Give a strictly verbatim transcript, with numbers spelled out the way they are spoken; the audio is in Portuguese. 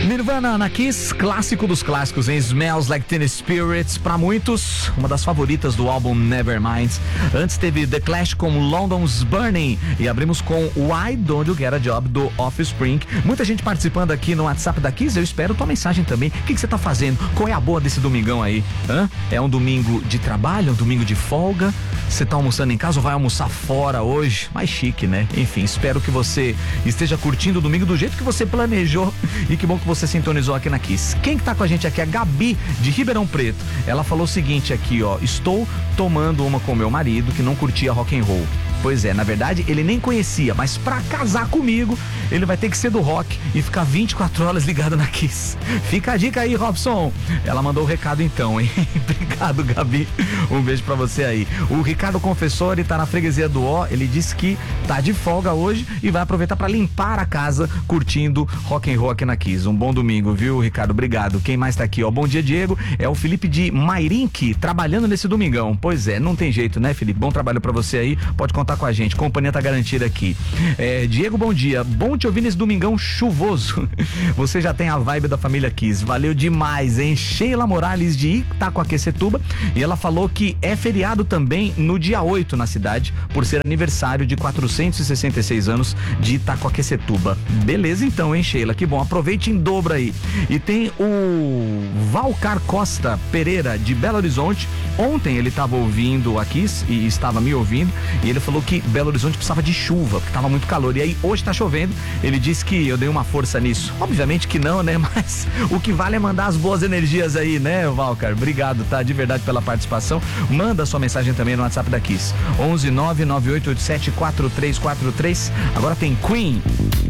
Nirvana na Kiss, clássico dos clássicos, em Smells Like Teen Spirits, pra muitos, uma das favoritas do álbum Nevermind. Antes teve The Clash com London's Burning e abrimos com Why Don't You Get a Job do Offspring. Muita gente participando aqui no WhatsApp da Kiss, eu espero tua mensagem também. O que, que você tá fazendo? Qual é a boa desse domingão aí? Hã? É um domingo de trabalho, um domingo de folga? Você tá almoçando em casa ou vai almoçar fora hoje? Mais chique, né? Enfim, espero que você esteja curtindo o domingo do jeito que você planejou e que bom que você sintonizou aqui na Kiss. Quem que tá com a gente aqui é a Gabi, de Ribeirão Preto. Ela falou o seguinte aqui, ó: estou tomando uma com meu marido que não curtia rock and roll. Pois é, na verdade ele nem conhecia, mas pra casar comigo ele vai ter que ser do rock e ficar vinte e quatro horas ligado na Kiss. Fica a dica aí, Robson. Ela mandou o recado então, hein? Obrigado, Gabi. Um beijo pra você aí. O Ricardo Confessori tá na freguesia do Ó. Ele disse que tá de folga hoje e vai aproveitar pra limpar a casa curtindo rock and roll aqui na Kiss. Um bom domingo, viu, Ricardo? Obrigado. Quem mais tá aqui, ó? Bom dia, Diego. É o Felipe de Mairinque, trabalhando nesse domingão. Pois é, não tem jeito, né, Felipe? Bom trabalho pra você aí. Pode contar com a gente. Companhia tá garantida aqui. É, Diego, bom dia. Bom te ouvir nesse domingão chuvoso. Você já tem a vibe da família Kiss. Valeu demais, hein? Sheila Morales de Itacoaquecetuba. E ela falou que é feriado também no dia oito na cidade, por ser aniversário de quatrocentos e sessenta e seis anos de Itacoaquecetuba. Beleza então, hein, Sheila? Que bom. Aproveite em dobro aí. E tem o Valcar Costa Pereira de Belo Horizonte. Ontem ele estava ouvindo a Kiss e estava me ouvindo. E ele falou que Belo Horizonte precisava de chuva, porque tava muito calor. E aí hoje tá chovendo. Ele disse que eu dei uma força nisso. Obviamente que não, né? Mas o que vale é mandar as boas energias aí, né, Valcar? Obrigado, tá? De verdade pela participação. Manda sua mensagem também no WhatsApp da Kiss. onze nove nove oito oito sete quatro três quatro três. Agora tem Queen.